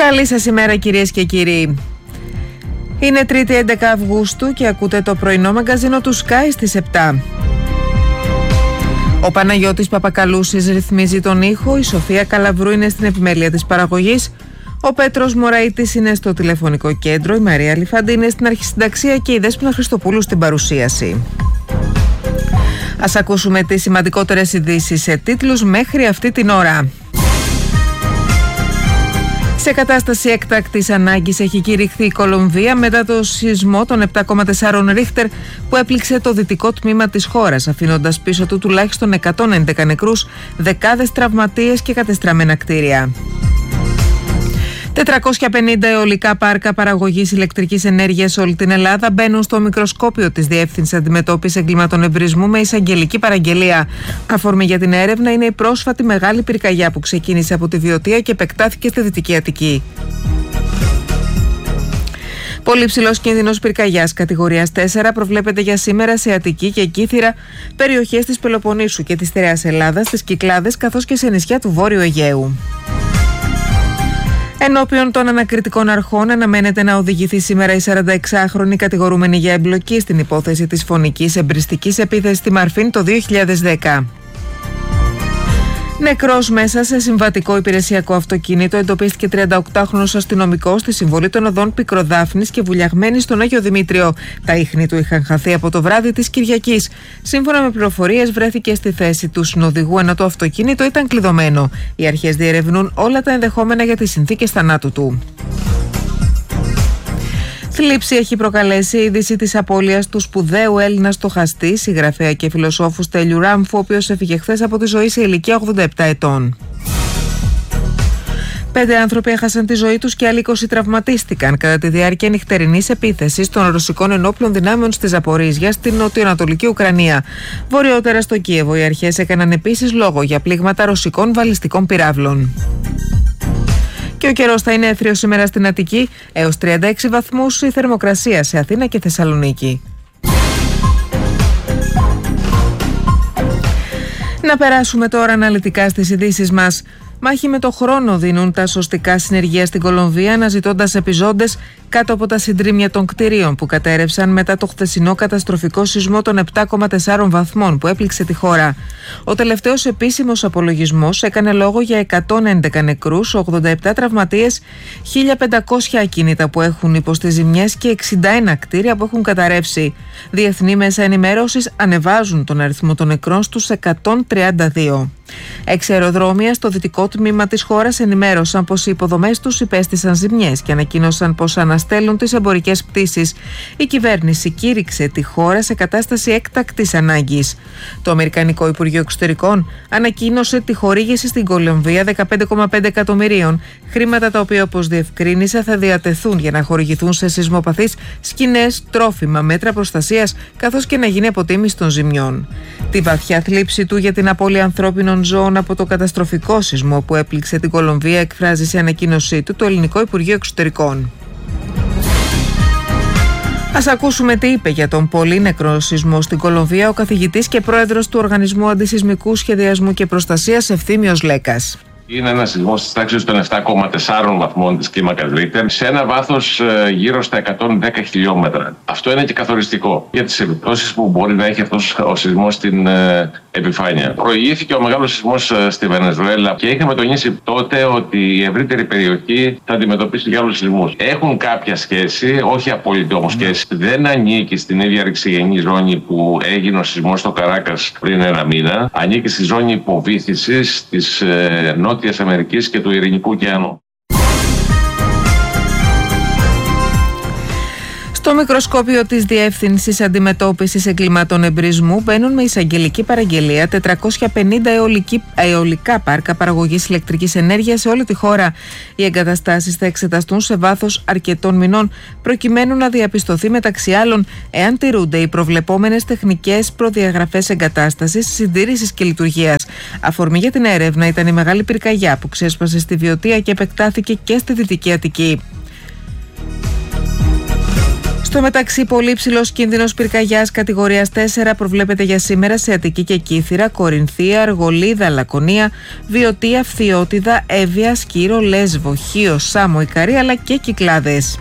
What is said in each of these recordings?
Καλή σας ημέρα κυρίες και κύριοι. Είναι 3η 11 Αυγούστου και ακούτε το πρωινό μαγκαζίνο του Sky στις 7. Ο Παναγιώτης Παπακαλούσης ρυθμίζει τον ήχο, η Σοφία Καλαβρού είναι στην επιμέλεια της παραγωγής, ο Πέτρος Μωραΐτης είναι στο τηλεφωνικό κέντρο, η Μαρία Λιφάντη είναι στην αρχισυνταξία και η Δέσποινα Χριστοπούλου στην παρουσίαση. Ας ακούσουμε τις σημαντικότερες ειδήσεις σε τίτλους μέχρι αυτή την ώρα. Σε κατάσταση έκτακτης ανάγκης έχει κηρυχθεί η Κολομβία μετά το σεισμό των 7,4 Ρίχτερ που έπληξε το δυτικό τμήμα της χώρας, αφήνοντας πίσω του τουλάχιστον 111 νεκρούς, δεκάδες τραυματίες και κατεστραμμένα κτίρια. 450 αιωλικά πάρκα παραγωγής ηλεκτρικής ενέργειας σε όλη την Ελλάδα μπαίνουν στο μικροσκόπιο της Διεύθυνσης Αντιμετώπισης Εγκλημάτων Εμπρισμού με εισαγγελική παραγγελία. Αφορμή για την έρευνα είναι η πρόσφατη μεγάλη πυρκαγιά που ξεκίνησε από τη Βιωτία και επεκτάθηκε στη Δυτική Αττική. Πολύ ψηλός κίνδυνος πυρκαγιάς κατηγορίας 4 προβλέπεται για σήμερα σε Αττική και Κύθυρα, περιοχές της Πελοποννήσου και της Στερεάς Ελλάδας, στις Κυκλάδες καθώς και σε νησιά του Βόρειου Αιγαίου. Ενώπιον των ανακριτικών αρχών αναμένεται να οδηγηθεί σήμερα η 46χρονη κατηγορούμενη για εμπλοκή στην υπόθεση της φωνικής εμπριστικής επίθεσης στη Μαρφίν το 2010. Νεκρός μέσα σε συμβατικό υπηρεσιακό αυτοκίνητο εντοπίστηκε 38χρονος αστυνομικός στη συμβολή των οδών Πικροδάφνης και Βουλιαγμένης στον Άγιο Δημήτριο. Τα ίχνη του είχαν χαθεί από το βράδυ της Κυριακής. Σύμφωνα με πληροφορίες, βρέθηκε στη θέση του συνοδηγού ενώ το αυτοκίνητο ήταν κλειδωμένο. Οι αρχές διερευνούν όλα τα ενδεχόμενα για τις συνθήκες θανάτου του. Θλίψη έχει προκαλέσει η είδηση της απώλειας του σπουδαίου Έλληνα στοχαστή, συγγραφέα και φιλοσόφου Στέλιου Ράμφου, ο οποίος έφυγε χθες από τη ζωή σε ηλικία 87 ετών. 5 άνθρωποι έχασαν τη ζωή τους και άλλοι 20 τραυματίστηκαν κατά τη διάρκεια νυχτερινής επίθεσης των ρωσικών ενόπλων δυνάμεων στη Ζαπορίζια, στην νοτιοανατολική Ουκρανία. Βορειότερα στο Κίεβο, οι αρχές έκαναν επίσης λόγο για πλήγματα ρωσικών βαλιστικών πυράβλων. Και ο καιρός θα είναι έθριος σήμερα στην Αττική, έως 36 βαθμούς η θερμοκρασία σε Αθήνα και Θεσσαλονίκη. Να περάσουμε τώρα αναλυτικά στις ειδήσεις μας. Μάχη με το χρόνο δίνουν τα σωστικά συνεργεία στην Κολομβία, αναζητώντας επιζώντες κάτω από τα συντρίμμια των κτηρίων που κατέρευσαν μετά το χθεσινό καταστροφικό σεισμό των 7,4 βαθμών που έπληξε τη χώρα. Ο τελευταίος επίσημος απολογισμός έκανε λόγο για 111 νεκρούς, 87 τραυματίες, 1.500 ακίνητα που έχουν υποστεί ζημιές και 61 κτίρια που έχουν καταρρεύσει. Διεθνή μέσα ενημέρωσης ανεβάζουν τον αριθμό των νεκρών στους 132. 6 αεροδρόμια στο δυτικό τμήμα της χώρας ενημέρωσαν πως οι υποδομές τους υπέστησαν ζημιές και ανακοίνωσαν πως αναστέλουν τις εμπορικές πτήσεις. Η κυβέρνηση κήρυξε τη χώρα σε κατάσταση έκτακτης ανάγκης. Το Αμερικανικό Υπουργείο Εξωτερικών ανακοίνωσε τη χορήγηση στην Κολομβία 15,5 εκατομμυρίων, χρήματα τα οποία, όπως διευκρίνησε, θα διατεθούν για να χορηγηθούν σε σεισμοπαθείς σκηνές, τρόφιμα, μέτρα προστασίας, καθώς και να γίνει αποτίμηση των ζημιών. Τη βαθιά θλίψη του για την απώλεια ανθρώπινων ζώων από το καταστροφικό σεισμό που έπληξε την Κολομβία εκφράζει σε ανακοίνωσή του το Ελληνικό Υπουργείο Εξωτερικών. Ας ακούσουμε τι είπε για τον πολύ νεκρό σεισμό στην Κολομβία ο καθηγητής και πρόεδρος του Οργανισμού Αντισεισμικού Σχεδιασμού και Προστασίας Ευθύμιος Λέκας. Είναι ένα σεισμός της τάξης των 7,4 βαθμών της κλίμακας Ρίχτερ σε ένα βάθος γύρω στα 110 χιλιόμετρα. Αυτό είναι και καθοριστικό για τις επιπτώσεις που μπορεί να έχει αυτός ο σεισμός στην επιφάνεια. Προηγήθηκε ο μεγάλος σεισμός στη Βενεζουέλα και είχαμε τονίσει τότε ότι η ευρύτερη περιοχή θα αντιμετωπίσει και άλλους σεισμούς. Έχουν κάποια σχέση, όχι απόλυτη όμως σχέση. Δεν ανήκει στην ίδια ρηξιγενή ζώνη που έγινε ο σεισμός στο Καράκας πριν ένα μήνα. Ανήκει στη ζώνη υποβύθισης της Νότιας Αμερικής και του Ειρηνικού ωκεανού. Στο μικροσκόπιο της Διεύθυνσης Αντιμετώπισης Εγκλημάτων Εμπρισμού μπαίνουν με εισαγγελική παραγγελία 450 αιωλικά πάρκα παραγωγής ηλεκτρικής ενέργειας σε όλη τη χώρα. Οι εγκαταστάσεις θα εξεταστούν σε βάθος αρκετών μηνών προκειμένου να διαπιστωθεί μεταξύ άλλων εάν τηρούνται οι προβλεπόμενες τεχνικές προδιαγραφές εγκατάστασης, συντήρησης και λειτουργίας. Αφορμή για την έρευνα ήταν η μεγάλη πυρκαγιά που ξέσπασε στη Βιωτία και επεκτάθηκε και στη Δυτική Αττική. Στο μεταξύ, πολύ ψηλός κίνδυνος πυρκαγιάς κατηγορίας 4 προβλέπεται για σήμερα σε Αττική και Κύθυρα, Κορινθία, Αργολίδα, Λακωνία, Βιωτία, Φθιώτιδα, Εύβοια, Σκύρο, Λέσβο, Χίο, Σάμο, Ικαρία αλλά και Κυκλάδες.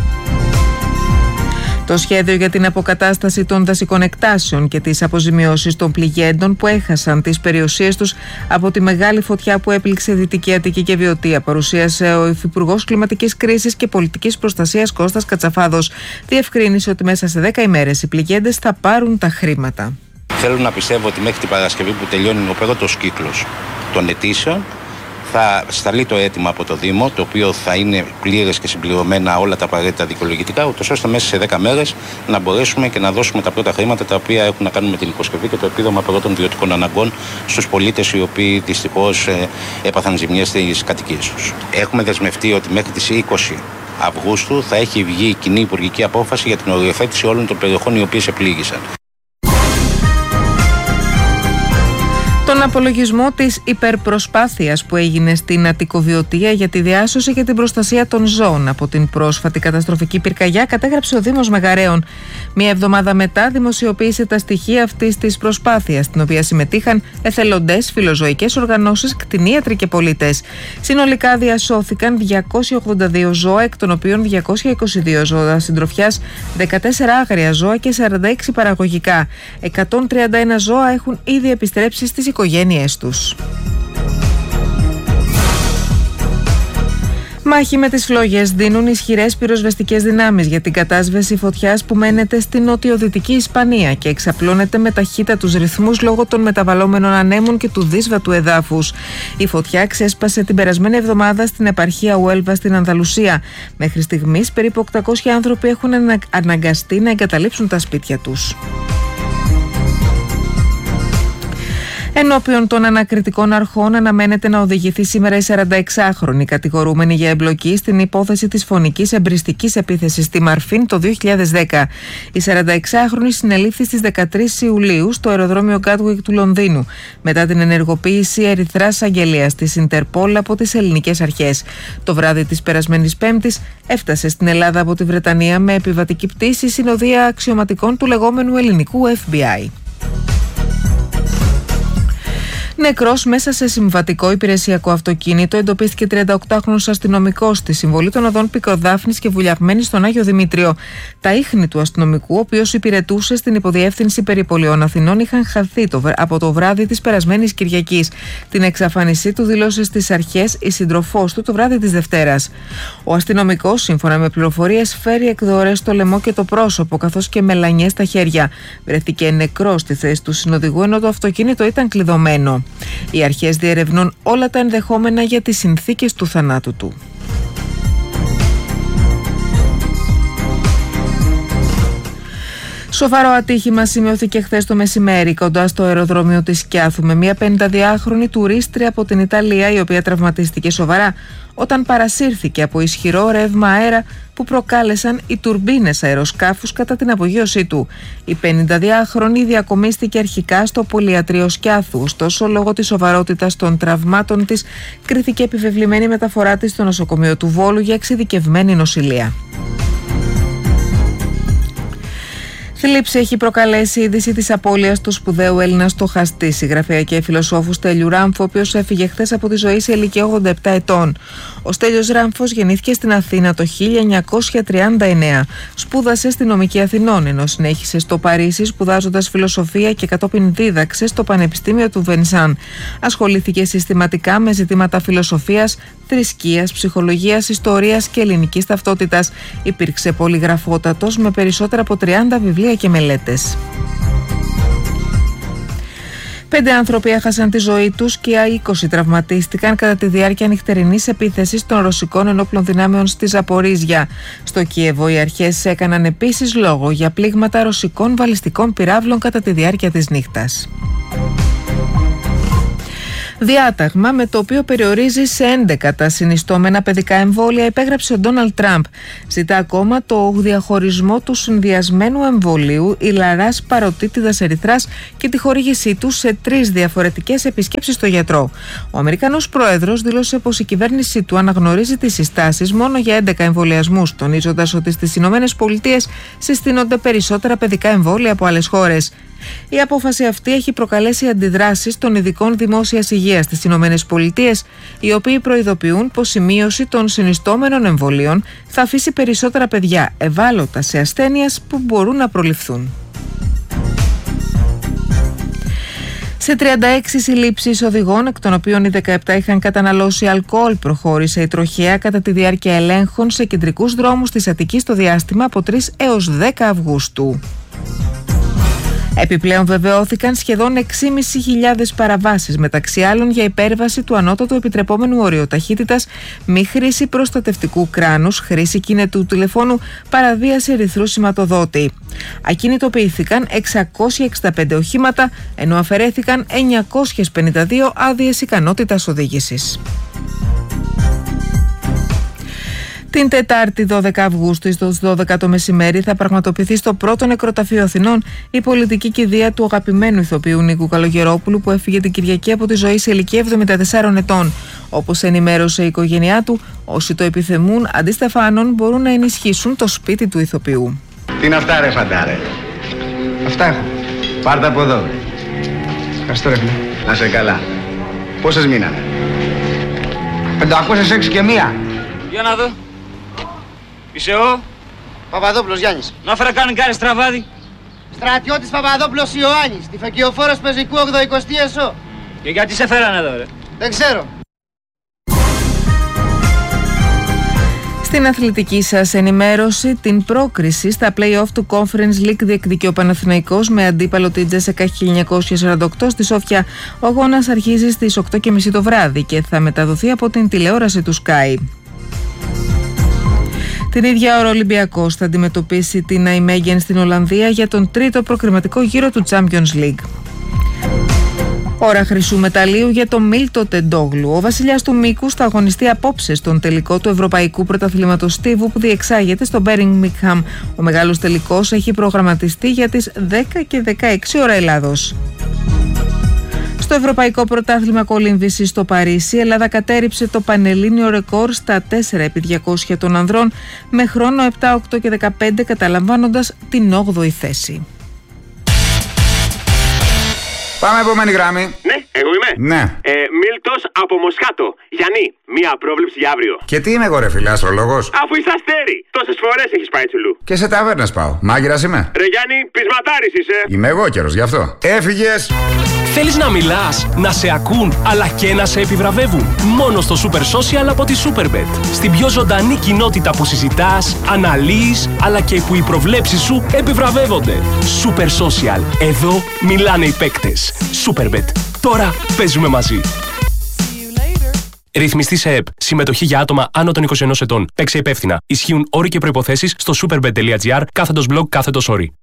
Το σχέδιο για την αποκατάσταση των δασικών εκτάσεων και τις αποζημιώσεις των πληγέντων που έχασαν τις περιουσίες τους από τη μεγάλη φωτιά που έπληξε Δυτική Αττική και Βιωτία παρουσίασε ο Υφυπουργός Κλιματικής Κρίσης και Πολιτικής Προστασίας Κώστας Κατσαφάδος. Διευκρίνησε ότι μέσα σε 10 ημέρες οι πληγέντες θα πάρουν τα χρήματα. Θέλω να πιστεύω ότι μέχρι την Παρασκευή που τελειώνει ο πρώτος κύκλος των αιτήσεων θα σταλεί το αίτημα από το Δήμο, το οποίο θα είναι πλήρες και συμπληρωμένα όλα τα απαραίτητα δικαιολογητικά, ούτως ώστε μέσα σε 10 μέρες να μπορέσουμε και να δώσουμε τα πρώτα χρήματα τα οποία έχουν να κάνουν με την υποσκευή και το επίδομα πρώτων βιωτικών αναγκών στους πολίτες οι οποίοι δυστυχώς έπαθαν ζημιές στις κατοικίες τους. Έχουμε δεσμευτεί ότι μέχρι τις 20 Αυγούστου θα έχει βγει η κοινή υπουργική απόφαση για την οριοθέτηση όλων των περιοχών οι οποίες επλήγησαν. Τον απολογισμό της υπερπροσπάθειας που έγινε στην Αττικοβιωτία για τη διάσωση και την προστασία των ζώων από την πρόσφατη καταστροφική πυρκαγιά κατέγραψε ο Δήμος Μεγαρέων. Μία εβδομάδα μετά δημοσιοποίησε τα στοιχεία αυτής της προσπάθειας, στην οποία συμμετείχαν εθελοντές, φιλοζωικές οργανώσεις, κτηνίατροι και πολίτες. Συνολικά διασώθηκαν 282 ζώα, εκ των οποίων 222 ζώα συντροφιάς, 14 άγρια ζώα και 46 παραγωγικά. 131 ζώα έχουν ήδη επιστρέψει στις οικογένειές τους. Μάχη με τις φλόγες δίνουν ισχυρές πυροσβεστικές δυνάμεις για την κατάσβεση φωτιάς που μένεται στην νοτιοδυτική Ισπανία και εξαπλώνεται με ταχύτατους ρυθμούς λόγω των μεταβαλλόμενων ανέμων και του δύσβατου εδάφους. Η φωτιά ξέσπασε την περασμένη εβδομάδα στην επαρχία Ουέλβα στην Ανδαλουσία. Μέχρι στιγμής περίπου 800 άνθρωποι έχουν αναγκαστεί να εγκαταλείψουν τα σπίτια τους. Ενώπιον των ανακριτικών αρχών αναμένεται να οδηγηθεί σήμερα η 46χρονη κατηγορούμενη για εμπλοκή στην υπόθεση της φωνικής εμπριστικής επίθεσης στη Μαρφίν το 2010. Η 46χρονη συνελήφθη στις 13 Ιουλίου στο αεροδρόμιο Γκάτουικ του Λονδίνου μετά την ενεργοποίηση ερυθράς αγγελίας της Ιντερπόλ από τις ελληνικές αρχές. Το βράδυ της περασμένης Πέμπτης έφτασε στην Ελλάδα από τη Βρετανία με επιβατική πτήση συνοδεία αξιωματικών του λεγόμενου ελληνικού FBI. Νεκρός μέσα σε συμβατικό υπηρεσιακό αυτοκίνητο εντοπίστηκε 38χρονος αστυνομικός στη συμβολή των οδών Πικροδάφνης και Βουλιαγμένη στον Άγιο Δημήτριο. Τα ίχνη του αστυνομικού, ο οποίος υπηρετούσε στην υποδιεύθυνση περιπολιών Αθηνών, είχαν χαθεί από το βράδυ της περασμένης Κυριακής. Την εξαφάνισή του δήλωσε στις αρχές η σύντροφός του το βράδυ της Δευτέρας. Ο αστυνομικός, σύμφωνα με πληροφορίες, φέρει εκδορές στο λαιμό και το πρόσωπο, καθώς και μελανιές στα χέρια. Βρέθηκε νεκρός στη θέση του συνοδηγού, ενώ το αυτοκίνητο ήταν κλειδωμένο. Οι αρχές διερευνούν όλα τα ενδεχόμενα για τις συνθήκες του θανάτου του. Σοβαρό ατύχημα σημειώθηκε χθες το μεσημέρι κοντά στο αεροδρόμιο της Σκιάθου με μια 52χρονη τουρίστρια από την Ιταλία, η οποία τραυματίστηκε σοβαρά όταν παρασύρθηκε από ισχυρό ρεύμα αέρα που προκάλεσαν οι τουρμπίνες αεροσκάφους κατά την απογείωσή του. Η 52χρονη διακομίστηκε αρχικά στο πολυιατρείο Σκιάθου, ωστόσο λόγω της σοβαρότητας των τραυμάτων της κρίθηκε επιβεβλημένη μεταφορά της στο νοσοκομείο του Βόλου για εξειδικευμένη νοσηλεία. Θλίψη έχει προκαλέσει η είδηση της απώλειας του σπουδαίου Έλληνα στοχαστή, συγγραφέα και φιλοσόφου Στέλιου Ράμφου, ο οποίος έφυγε χθες από τη ζωή σε ηλικία 87 ετών. Ο Στέλιος Ράμφος γεννήθηκε στην Αθήνα το 1939. Σπούδασε στη Νομική Αθηνών, ενώ συνέχισε στο Παρίσι σπουδάζοντας φιλοσοφία και κατόπιν δίδαξε στο Πανεπιστήμιο του Βενσάν. Ασχολήθηκε συστηματικά με ζητήματα φιλοσοφίας, θρησκείας, ψυχολογίας, ιστορίας και ελληνικής ταυτότητας. Υπήρξε πολυγραφότατος με περισσότερα από 30 βιβλία και μελέτες. 5 άνθρωποι έχασαν τη ζωή τους και 20 τραυματίστηκαν κατά τη διάρκεια νυχτερινής επίθεσης των ρωσικών ενόπλων δυνάμεων στη Ζαπορίζια. Στο Κίεβο οι αρχές έκαναν επίσης λόγο για πλήγματα ρωσικών βαλιστικών πυράβλων κατά τη διάρκεια της νύχτας. Διάταγμα με το οποίο περιορίζει σε 11 τα συνιστόμενα παιδικά εμβόλια υπέγραψε ο Ντόναλντ Τραμπ. Ζητά ακόμα το διαχωρισμό του συνδυασμένου εμβολίου ηλαράς παροτίτιδας ερυθράς και τη χορήγησή του σε 3 διαφορετικές επισκέψεις στο γιατρό. Ο Αμερικανός Πρόεδρος δήλωσε πως η κυβέρνησή του αναγνωρίζει τις συστάσεις μόνο για 11 εμβολιασμούς, τονίζοντας ότι στις ΗΠΑ συστήνονται περισσότερα παιδικά εμβόλια από άλλες χώρες. Η απόφαση αυτή έχει προκαλέσει αντιδράσεις των ειδικών δημόσιας υγείας στις ΗΠΑ, οι οποίοι προειδοποιούν πως η μείωση των συνιστόμενων εμβολίων θα αφήσει περισσότερα παιδιά ευάλωτα σε ασθένειες που μπορούν να προληφθούν. Σε 36 συλλήψεις οδηγών, εκ των οποίων οι 17 είχαν καταναλώσει αλκοόλ, προχώρησε η τροχέα κατά τη διάρκεια ελέγχων σε κεντρικούς δρόμους της Αττικής στο διάστημα από 3 έως 10 Αυγούστου. Επιπλέον βεβαιώθηκαν σχεδόν 6.500 παραβάσεις, μεταξύ άλλων για υπέρβαση του ανώτατου επιτρεπόμενου όριου ταχύτητας, μη χρήση προστατευτικού κράνους, χρήση κινητού τηλεφώνου, παραβίαση ερυθρού σηματοδότη. Ακινητοποιήθηκαν 665 οχήματα, ενώ αφαιρέθηκαν 952 άδειες ικανότητας οδήγησης. Την Τετάρτη 12 Αυγούστου στις 12 το μεσημέρι θα πραγματοποιηθεί στο πρώτο νεκροταφείο Αθηνών η πολιτική κηδεία του αγαπημένου ηθοποιού Νίκου Καλογερόπουλου, που έφυγε την Κυριακή από τη ζωή σε ηλικία 74 ετών. Όπως ενημέρωσε η οικογένειά του, όσοι το επιθυμούν αντί στεφάνων μπορούν να ενισχύσουν το σπίτι του ηθοποιού. Τι είναι αυτά ρε φαντάρε? Αυτά έχω. Πάρτα από εδώ. Ευχαριστώ ρε φίλε. Να σε καλά. Πόσες μείνανε? 506 και μία. Για να δω. Είσαι ο Παπαδόπουλος Γιάννης. να φέρα κάνει στραβάδι. Στρατιώτης Παπαδόπουλος Ιωάννης. Τυφεκιοφόρος πεζικού 80η ΕΣΟ. Και γιατί σε φέρανε εδώ ρε? Δεν ξέρω. Στην αθλητική σας ενημέρωση, την πρόκριση στα play-off του Conference League διεκδικεί ο Παναθηναϊκός με αντίπαλο την Τζέσεκα 1948 στη Σόφια. Ο αγώνας αρχίζει στις 8:30 το βράδυ και θα μεταδοθεί από την τηλεόραση του Sky. Την ίδια ώρα ο Ολυμπιακός θα αντιμετωπίσει την Ναϊμέγεν στην Ολλανδία για τον τρίτο προκριματικό γύρο του Champions League. Ώρα χρυσού μεταλλίου για τον Μίλτο Τεντόγλου. Ο βασιλιάς του Μήκους θα αγωνιστεί απόψε στον τελικό του Ευρωπαϊκού Πρωταθλήματος Στίβου που διεξάγεται στο Birmingham. Ο μεγάλος τελικός έχει προγραμματιστεί για τις 10 και 16 ώρα Ελλάδος. Στο Ευρωπαϊκό Πρωτάθλημα Κολύμβησης στο Παρίσι, η Ελλάδα κατέρριψε το πανελλήνιο ρεκόρ στα 4x200 των ανδρών με χρόνο 7, 8 και 15, καταλαμβάνοντας την 8η θέση. Πάμε επόμενη γράμμη. Ναι, εγώ είμαι. Ναι. Μίλτος από Μοσχάτο. Γιάννη, μία πρόβλεψη για αύριο. Και τι είμαι εγώ ρε φίλε, αστρολόγος? Αφού είσαι αστέρι, τόσες φορές έχεις πάει τσουλού. Και σε ταβέρνες πάω. Μάγειρας είμαι. Ρε Γιάννη, πεισματάρης είσαι. Είμαι εγώ καιρός γι' αυτό. Έφυγες. Θέλεις να μιλάς, να σε ακούν, αλλά και να σε επιβραβεύουν? Μόνο στο Super Social από τη Superbet. Στην πιο ζωντανή κοινότητα που συζητάς, αναλύεις, αλλά και που οι προβλέψεις σου επιβραβεύονται. Super Social. Εδώ μιλάνε οι παίκτες. Superbet. Τώρα παίζουμε μαζί. Ρυθμιστή σε ΕΠ. Συμμετοχή για άτομα άνω των 21 ετών. Παίξε υπεύθυνα. Ισχύουν όροι και προϋποθέσεις στο superbet.gr/blog/όροι.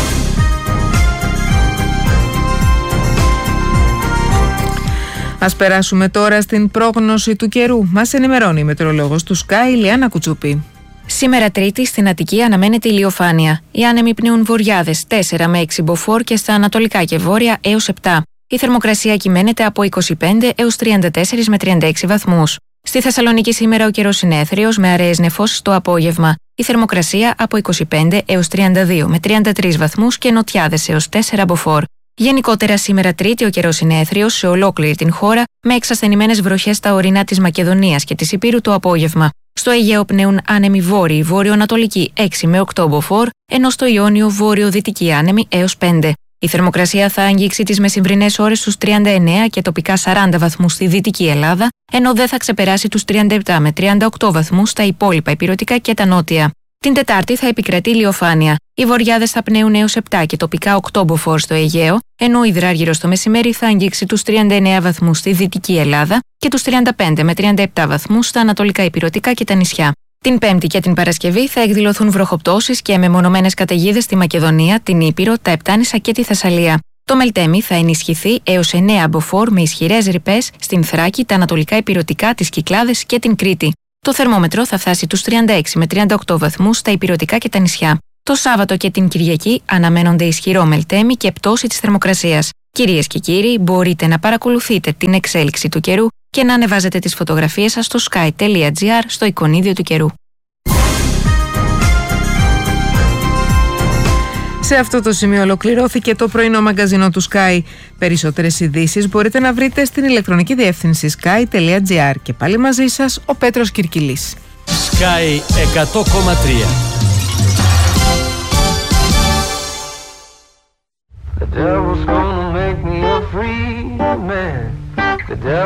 Ας περάσουμε τώρα στην πρόγνωση του καιρού. Μας ενημερώνει η μετεωρολόγος του Sky, Ηλιάνα Κουτσούπη. Σήμερα Τρίτη στην Αττική αναμένεται ηλιοφάνεια. Οι άνεμοι πνέουν βορειάδες 4 με 6 μποφόρ και στα ανατολικά και βόρεια έως 7. Η θερμοκρασία κυμαίνεται από 25 έως 34 με 36 βαθμούς. Στη Θεσσαλονίκη σήμερα ο καιρός είναι έθριος με αραιές νεφώσεις το απόγευμα. Η θερμοκρασία από 25 έως 32 με 33 βαθμούς και νοτιάδες έως 4 μποφόρ. Γενικότερα σήμερα Τρίτη ο καιρός είναι έθριος σε ολόκληρη την χώρα με εξασθενημένες βροχές στα ορεινά της Μακεδονίας και της Ηπείρου το απόγευμα. Στο Αιγαίο πνέουν άνεμοι βόρειοι, βόρειο-ανατολικοί 6 με 8 μποφόρ, ενώ στο Ιόνιο βόρειο-δυτικοί άνεμοι έως 5. Η θερμοκρασία θα αγγίξει τις μεσημβρινές ώρες στους 39 και τοπικά 40 βαθμούς στη Δυτική Ελλάδα, ενώ δεν θα ξεπεράσει τους 37 με 38 βαθμούς στα υπόλοιπα ηπειρωτικά και τα νότια. Την Τετάρτη θα επικρατεί ηλιοφάνεια. Οι βορειάδες θα πνέουν έως 7 και τοπικά 8 μποφόρ στο Αιγαίο, ενώ ο υδράργυρος το μεσημέρι θα αγγίξει τους 39 βαθμούς στη Δυτική Ελλάδα και τους 35 με 37 βαθμούς στα ανατολικά ηπειρωτικά και τα νησιά. Την Πέμπτη και την Παρασκευή θα εκδηλωθούν βροχοπτώσεις και μεμονωμένες καταιγίδες στη Μακεδονία, την Ήπειρο, τα Επτάνησα και τη Θεσσαλία. Το Μελτέμι θα ενισχυθεί έως 9 μποφόρ με ισχυρές ρηπές στην Θράκη, τα ανατολικά ηπειρωτικά, τις Κυκλάδες και την Κρήτη. Το θερμόμετρο θα φτάσει τους 36 με 38 βαθμούς στα ηπειρωτικά και τα νησιά. Το Σάββατο και την Κυριακή αναμένονται ισχυρό Μελτέμι και πτώση της θερμοκρασίας. Κυρίες και κύριοι, μπορείτε να παρακολουθείτε την εξέλιξη του καιρού και να ανεβάζετε τις φωτογραφίες σας στο sky.gr στο εικονίδιο του καιρού. Σε αυτό το σημείο ολοκληρώθηκε το πρωινό μαγκαζίνο του Sky. Περισσότερες ειδήσεις μπορείτε να βρείτε στην ηλεκτρονική διεύθυνση sky.gr. Και πάλι μαζί σας ο Πέτρος Κυρκυλής. Sky 100,3. The devil's gonna make me a free man. The devil